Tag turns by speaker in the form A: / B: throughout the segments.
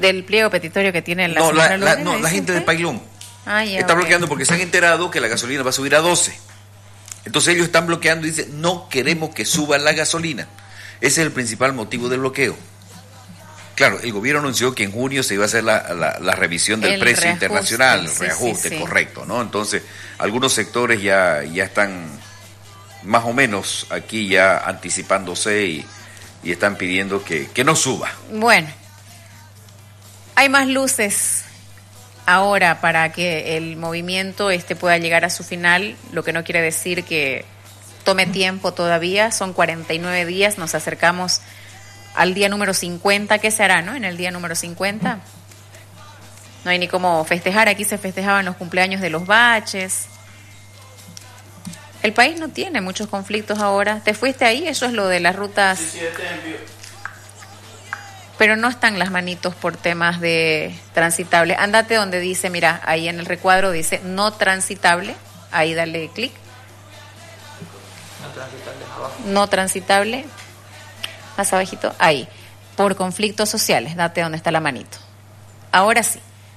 A: Del pliego petitorio que tiene la
B: la gente de Pailón está bloqueando porque se han enterado que la gasolina va a subir a 12. Entonces ellos están bloqueando y dicen, no queremos que suba la gasolina. Ese es el principal motivo del bloqueo. Claro, el gobierno anunció que en junio se iba a hacer la revisión del precio internacional, el reajuste, correcto, ¿no? Entonces, algunos sectores ya están más o menos aquí ya anticipándose y están pidiendo que no suba.
A: Bueno, hay más luces ahora para que el movimiento pueda llegar a su final, lo que no quiere decir que tome tiempo todavía. Son 49 días, nos acercamos al día número 50. ¿Qué se hará, no? En el día número 50 no hay ni cómo festejar. Aquí se festejaban los cumpleaños de los baches. El país no tiene muchos conflictos ahora. ¿Te fuiste ahí? Eso es lo de las rutas. Sí, pero no están las manitos por temas de transitable. Ándate donde dice, mira, ahí en el recuadro dice no transitable. Ahí dale clic.
C: No transitable, abajo.
A: No transitable. Más abajito, ahí. Por conflictos sociales, date donde está la manito. Ahora sí.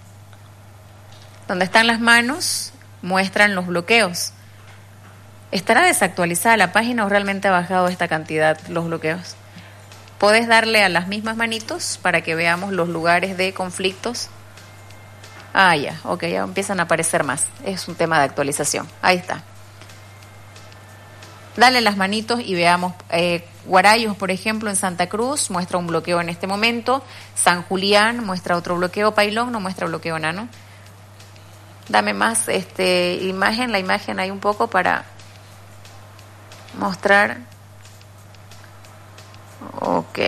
A: Donde están las manos, muestran los bloqueos. ¿Estará desactualizada la página o realmente ha bajado esta cantidad los bloqueos? ¿Podés darle a las mismas manitos para que veamos los lugares de conflictos? Ya, ok, ya empiezan a aparecer más. Es un tema de actualización. Ahí está. Dale las manitos y veamos. Guarayos, por ejemplo, en Santa Cruz muestra un bloqueo en este momento. San Julián muestra otro bloqueo. Pailón no muestra bloqueo, Nano. Dame más imagen, la imagen ahí un poco para mostrar. Ok.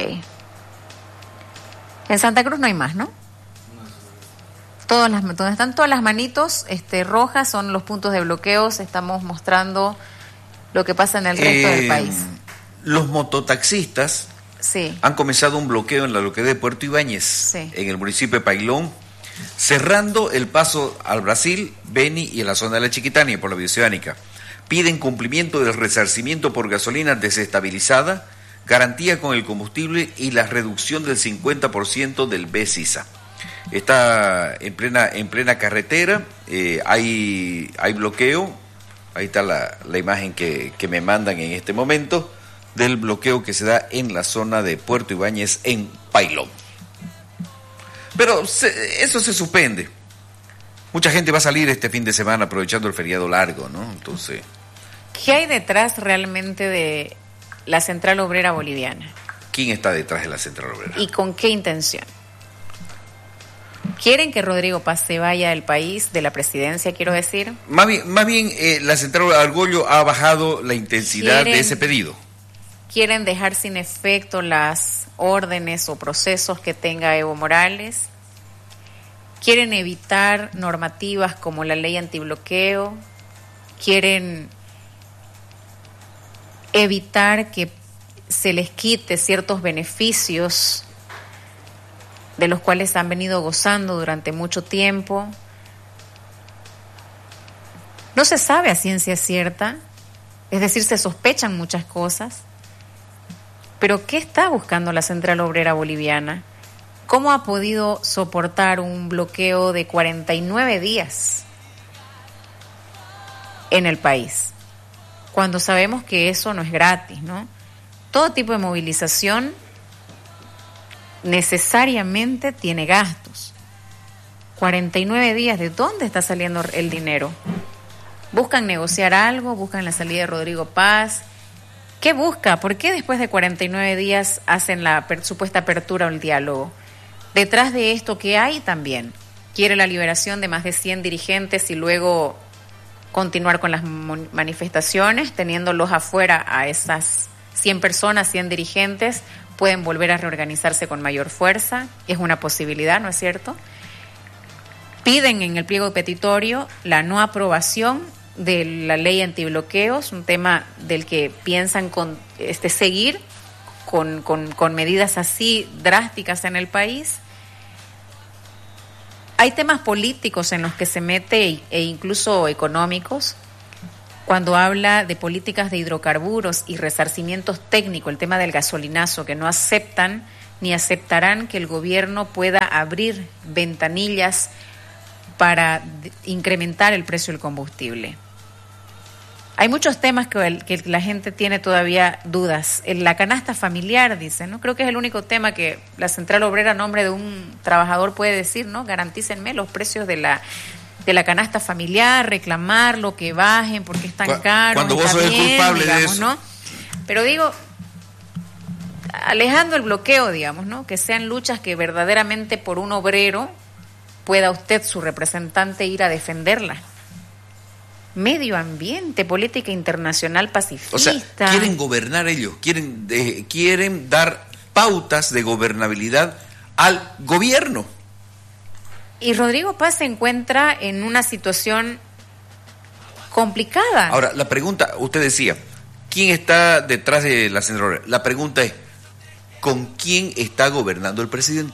A: En Santa Cruz no hay más, ¿no? Donde están todas las manitos rojas son los puntos de bloqueos. Estamos mostrando lo que pasa en el resto del país.
B: Los mototaxistas han comenzado un bloqueo en la localidad de Puerto Ibáñez, en el municipio de Pailón, cerrando el paso al Brasil, Beni y en la zona de la Chiquitania por la Bioceánica. Piden cumplimiento del resarcimiento por gasolina desestabilizada, garantía con el combustible y la reducción del 50% del BESISA. Está en plena carretera, hay bloqueo. Ahí está la imagen que me mandan en este momento del bloqueo que se da en la zona de Puerto Ibáñez en Pailón. Pero eso se suspende. Mucha gente va a salir este fin de semana aprovechando el feriado largo, ¿no? Entonces,
A: ¿qué hay detrás realmente de la Central Obrera Boliviana?
B: ¿Quién está detrás de la Central Obrera?
A: ¿Y con qué intención? ¿Quieren que Rodrigo Paz se vaya del país, de la presidencia, quiero decir?
B: Más bien la Central Argollo ha bajado la intensidad de ese pedido.
A: ¿Quieren dejar sin efecto las órdenes o procesos que tenga Evo Morales? ¿Quieren evitar normativas como la ley antibloqueo? ¿Quieren evitar que se les quite ciertos beneficios de los cuales han venido gozando durante mucho tiempo? No se sabe a ciencia cierta, es decir, se sospechan muchas cosas, pero ¿qué está buscando la Central Obrera Boliviana? ¿Cómo ha podido soportar un bloqueo de 49 días en el país? Cuando sabemos que eso no es gratis, ¿no? Todo tipo de movilización necesariamente tiene gastos. 49 días, ¿de dónde está saliendo el dinero? ¿Buscan negociar algo? ¿Buscan la salida de Rodrigo Paz? ¿Qué busca? ¿Por qué después de 49 días hacen la supuesta apertura o el diálogo? Detrás de esto, ¿qué hay también? Quiere la liberación de más de 100 dirigentes y luego continuar con las manifestaciones, teniéndolos afuera a esas 100 personas, 100 dirigentes, pueden volver a reorganizarse con mayor fuerza. Es una posibilidad, ¿no es cierto? Piden en el pliego petitorio la no aprobación de la ley antibloqueos, un tema del que piensan seguir con medidas así drásticas en el país. Hay temas políticos en los que se mete e incluso económicos. Cuando habla de políticas de hidrocarburos y resarcimientos técnicos, el tema del gasolinazo, que no aceptan ni aceptarán que el gobierno pueda abrir ventanillas para incrementar el precio del combustible. Hay muchos temas que la gente tiene todavía dudas. En la canasta familiar, dice, ¿no? Creo que es el único tema que la Central Obrera, a nombre de un trabajador, puede decir, ¿no? Garantícenme los precios de la canasta familiar, reclamar lo que bajen porque es tan caro.
B: Cuando vos sos el culpable, digamos, de eso.
A: ¿no? Pero digo, alejando el bloqueo, digamos, ¿no? Que sean luchas que verdaderamente por un obrero pueda usted, su representante, ir a defenderla. Medio ambiente, política internacional pacifista.
B: O sea, quieren gobernar ellos, quieren dar pautas de gobernabilidad al gobierno.
A: Y Rodrigo Paz se encuentra en una situación complicada.
B: Ahora, la pregunta, usted decía, ¿quién está detrás de la Central? La pregunta es, ¿con quién está gobernando el presidente?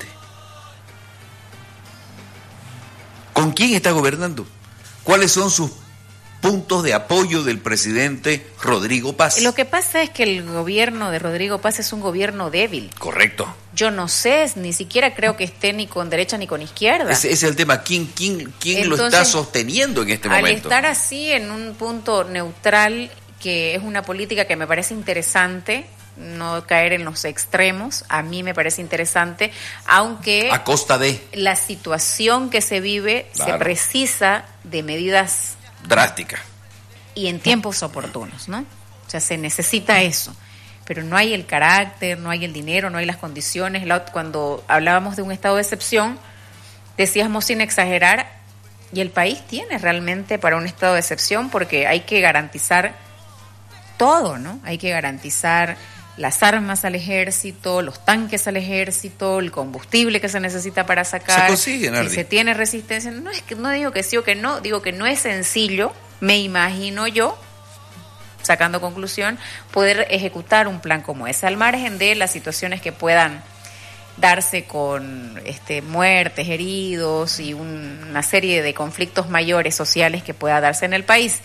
B: ¿Con quién está gobernando? ¿Cuáles son sus puntos de apoyo del presidente Rodrigo Paz?
A: Lo que pasa es que el gobierno de Rodrigo Paz es un gobierno débil.
B: Correcto.
A: Yo no sé, ni siquiera creo que esté ni con derecha ni con izquierda.
B: Ese es el tema. ¿Quién Entonces, lo está sosteniendo en este momento?
A: Al estar así en un punto neutral, que es una política que me parece interesante, no caer en los extremos, a mí me parece interesante, aunque
B: a costa de
A: la situación que se vive, claro, se precisa de medidas
B: drástica
A: y en tiempos oportunos, ¿no? O sea, se necesita eso, pero no hay el carácter, no hay el dinero, no hay las condiciones. Cuando hablábamos de un estado de excepción, decíamos sin exagerar, y el país tiene realmente para un estado de excepción, porque hay que garantizar todo, ¿no? Hay que garantizar las armas al ejército, los tanques al ejército, el combustible que se necesita para sacar.
B: Se consigue, Nardi.
A: Si se tiene resistencia, no digo que sí o que no, digo que no es sencillo, me imagino yo, sacando conclusión, poder ejecutar un plan como ese, al margen de las situaciones que puedan darse con muertes, heridos y una serie de conflictos mayores sociales que pueda darse en el país.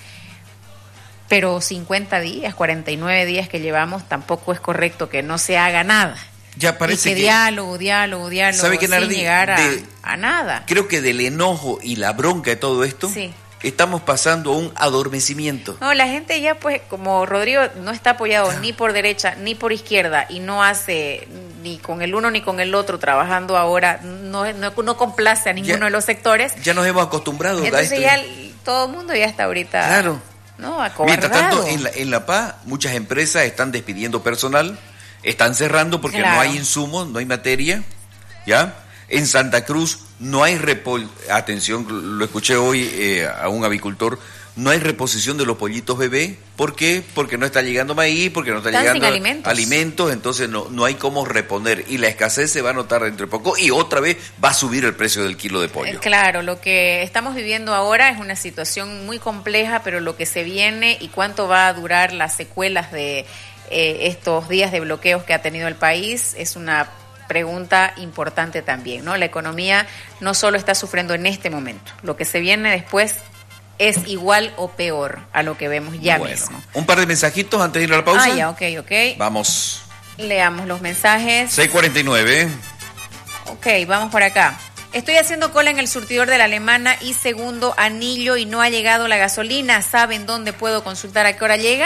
A: Pero 50 días, 49 días que llevamos, tampoco es correcto que no se haga nada.
B: Ya parece
A: y que diálogo,
B: ¿sabe qué, Nardi?
A: Sin llegar a nada.
B: Creo que del enojo y la bronca de todo esto, sí, estamos pasando a un adormecimiento.
A: No, la gente ya, pues, como Rodrigo no está apoyado ni por derecha ni por izquierda y no hace ni con el uno ni con el otro trabajando ahora, no complace a ninguno de los sectores.
B: Ya nos hemos acostumbrado
A: entonces
B: a esto.
A: Ya todo el mundo ya está ahorita...
B: Claro.
A: No, acobardado.
B: Mientras tanto, en La Paz, muchas empresas están despidiendo personal, están cerrando porque no hay insumos, no hay materia, ¿ya? En Santa Cruz no hay atención, lo escuché hoy a un avicultor, no hay reposición de los pollitos bebé. ¿Por qué? Porque no está llegando maíz, porque no está llegando alimentos, entonces no hay cómo reponer. Y la escasez se va a notar dentro de poco y otra vez va a subir el precio del kilo de pollo.
A: Claro, lo que estamos viviendo ahora es una situación muy compleja, pero lo que se viene y cuánto va a durar las secuelas de estos días de bloqueos que ha tenido el país es una pregunta importante también, ¿no? La economía no solo está sufriendo en este momento, lo que se viene después es igual o peor a lo que vemos ya mismo.
B: Un par de mensajitos antes de ir a la pausa.
A: Ya, ok.
B: Vamos.
A: Leamos los mensajes.
B: 6:49.
A: Ok, vamos por acá. Estoy haciendo cola en el surtidor de la Alemana y segundo anillo y no ha llegado la gasolina. ¿Saben dónde puedo consultar a qué hora llega?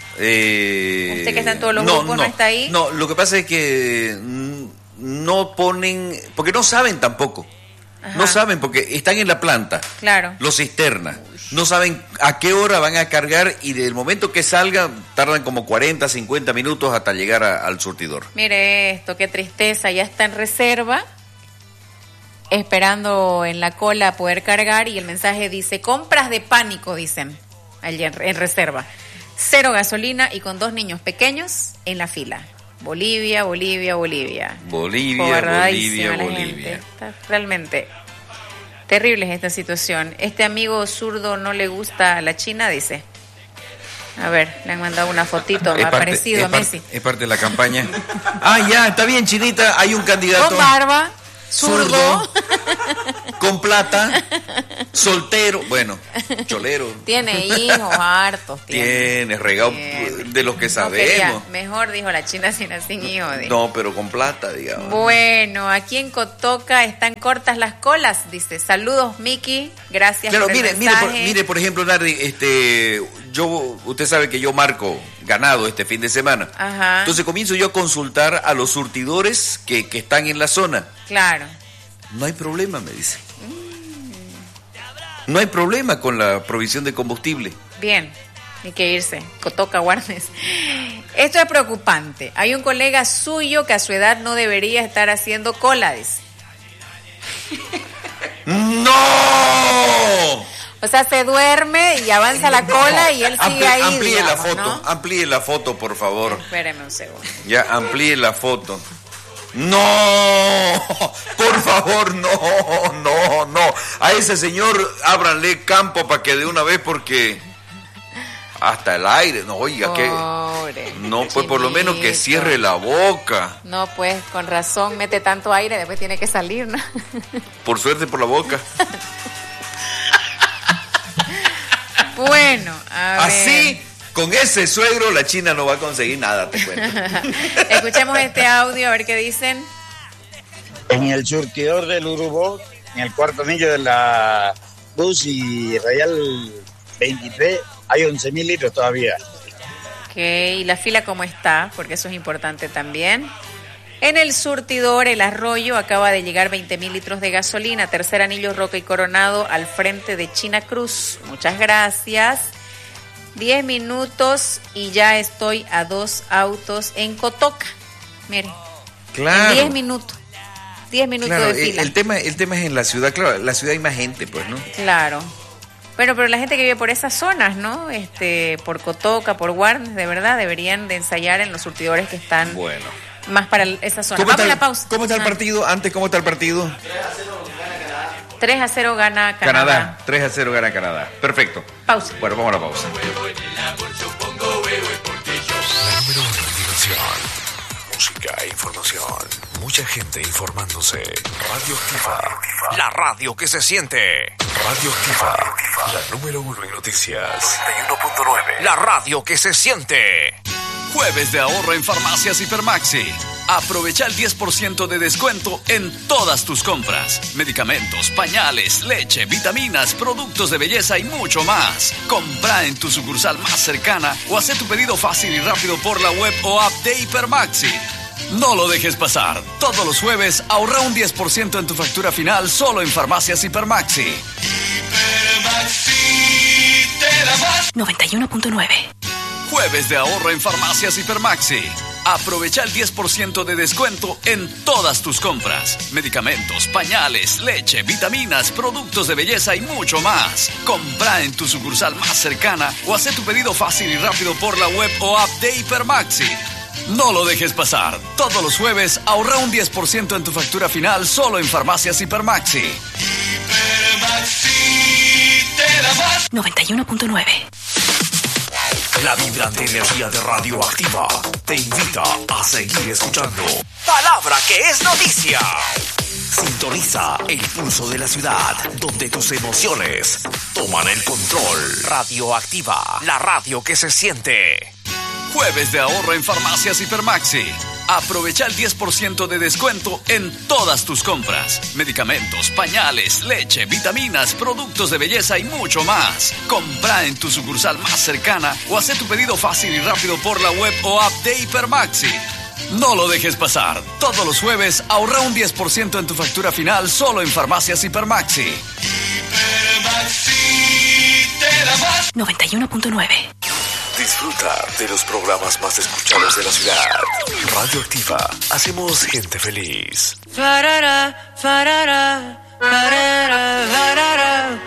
A: Usted que está en todos los grupos, ¿no está ahí?
B: No, lo que pasa es que no ponen, porque no saben tampoco. Ajá. No saben porque están en la planta,
A: claro,
B: los cisternas, no saben a qué hora van a cargar y del momento que salgan tardan como 40, 50 minutos hasta llegar al surtidor.
A: Mire esto, qué tristeza, ya está en reserva, esperando en la cola poder cargar y el mensaje dice, compras de pánico, dicen, allí en reserva, 0 gasolina y con 2 niños pequeños en la fila. Bolivia.
B: Bolivia.
A: Está realmente terrible esta situación. Este amigo zurdo no le gusta a la China, dice. A ver, le han mandado una fotito, me ha parecido a Messi.
B: Es parte de la campaña. Ya, está bien, Chinita, hay un candidato.
A: Con barba, zurdo.
B: Con plata. Soltero, bueno, cholero.
A: Tiene hijos hartos.
B: Tiene regado de los que sabemos.
A: No mejor, dijo la china sin hijos.
B: No, pero con plata, digamos.
A: Bueno, aquí en Cotoca están cortas las colas, dice. Saludos, Miki, gracias por el mensaje.
B: Mire, por ejemplo, Nardi, usted sabe que yo marco ganado este fin de semana.
A: Ajá.
B: Entonces comienzo yo a consultar a los surtidores que están en la zona.
A: Claro.
B: No hay problema, me dice. No hay problema con la provisión de combustible.
A: Bien, hay que irse. Cotoca, Guarnes. Esto es preocupante. Hay un colega suyo que a su edad no debería estar haciendo cola, dice.
B: ¡No!
A: O sea, se duerme y avanza la cola y él sigue ahí.
B: Amplíe
A: digamos,
B: la foto, ¿no? Amplíe la foto, por favor.
A: Espéreme un segundo.
B: Ya, amplíe la foto. No, por favor, no. A ese señor ábranle campo para que de una vez, porque hasta el aire, no, oiga,
A: pobre,
B: no, pues por lo menos que cierre la boca.
A: No, pues con razón mete tanto aire, después tiene que salir, ¿no?
B: Por suerte por la boca.
A: Bueno, a ver.
B: Así, con ese suegro, la China no va a conseguir nada, te cuento.
A: Escuchemos este audio, a ver qué dicen.
C: En el surtidor del Urubó, en el cuarto anillo de la Bus y Radial 23, hay 11.000 litros todavía.
A: Ok, ¿y la fila cómo está? Porque eso es importante también. En el surtidor El Arroyo acaba de llegar 20.000 litros de gasolina. Tercer anillo Roca y Coronado al frente de China Cruz. Muchas gracias. 10 minutos y ya estoy a 2 autos en Cotoca. Mire.
B: Claro.
A: 10 minutos. 10 minutos
B: claro,
A: de fila.
B: El tema es en la ciudad. Claro, en la ciudad hay más gente, pues, ¿no?
A: Claro. Bueno, pero la gente que vive por esas zonas, ¿no? Por Cotoca, por Guarnes, de verdad, deberían de ensayar en los surtidores que están más para esa zona. Vamos a la pausa.
B: ¿Cómo está el partido? Antes, ¿cómo está el partido?
A: 3-0 gana Canadá.
B: 3-0 gana Canadá. Perfecto.
A: Pausa.
B: Bueno, vamos a la pausa.
D: La número 1 en diversión, música e información. Mucha gente informándose. Radio Activa. La radio que se siente. Radio Activa. La número 1 en noticias. 91.9. La radio que se siente. Jueves de ahorro en Farmacias Hipermaxi. Aprovecha el 10% de descuento en todas tus compras. Medicamentos, pañales, leche, vitaminas, productos de belleza y mucho más. Compra en tu sucursal más cercana o haz tu pedido fácil y rápido por la web o app de Hipermaxi. No lo dejes pasar. Todos los jueves ahorra un 10% en tu factura final solo en Farmacias Hipermaxi. Hipermaxi te da más.
E: 91.9.
D: Jueves de ahorro en Farmacias Hipermaxi. Aprovecha el 10% de descuento en todas tus compras. Medicamentos, pañales, leche, vitaminas, productos de belleza y mucho más. Compra en tu sucursal más cercana o haz tu pedido fácil y rápido por la web o app de Hipermaxi. No lo dejes pasar. Todos los jueves ahorra un 10% en tu factura final solo en Farmacias Hipermaxi. Hipermaxi te da más.
E: 91.9.
D: La vibrante energía de Radioactiva te invita a seguir escuchando. Palabra que es noticia. Sintoniza el pulso de la ciudad, donde tus emociones toman el control. Radioactiva, la radio que se siente. Jueves de ahorro en Farmacias Hipermaxi. Aprovecha el 10% de descuento en todas tus compras. Medicamentos, pañales, leche, vitaminas, productos de belleza y mucho más. Compra en tu sucursal más cercana o haz tu pedido fácil y rápido por la web o app de Hipermaxi. No lo dejes pasar. Todos los jueves ahorra un 10% en tu factura final solo en Farmacias Hipermaxi. Hipermaxi te da más.
E: 91.9.
D: Disfruta de los programas más escuchados de la ciudad. Radioactiva. Hacemos gente feliz.
F: Farara, farara, farara, farara.